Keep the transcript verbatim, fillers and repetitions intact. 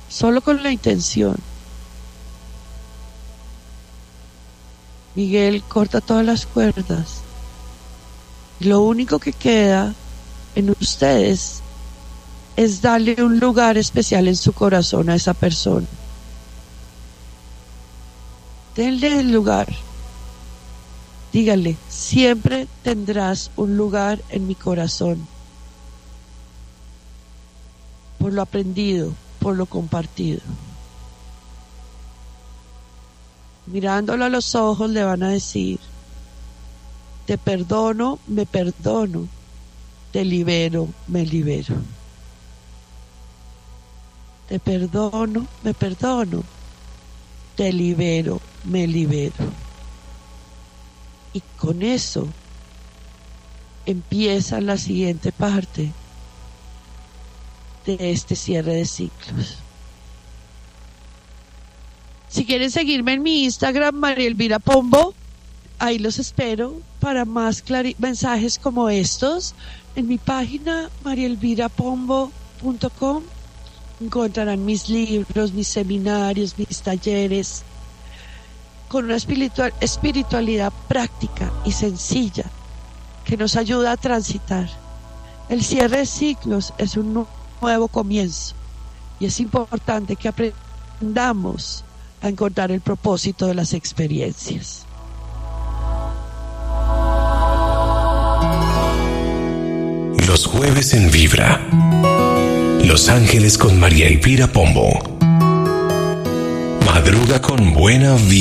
solo con la intención. Miguel corta todas las cuerdas. Y lo único que queda en ustedes es darle un lugar especial en su corazón a esa persona. Denle el lugar. Dígale, siempre tendrás un lugar en mi corazón. Por lo aprendido, por lo compartido. Mirándolo a los ojos le van a decir: te perdono, me perdono, te libero, me libero. Te perdono, me perdono, te libero, me libero. Y con eso empieza la siguiente parte de este cierre de ciclos. Si quieren seguirme en mi Instagram, María Elvira Pombo, ahí los espero para más clari- mensajes como estos. En mi página maría elvira pombo punto com encontrarán mis libros, mis seminarios, mis talleres, con una espiritual, espiritualidad práctica y sencilla que nos ayuda a transitar. El cierre de ciclos es un nu- nuevo comienzo y es importante que aprendamos a encontrar el propósito de las experiencias. Los jueves en Vibra. Los Ángeles con María Elvira Pombo. Madruga con buena vibra.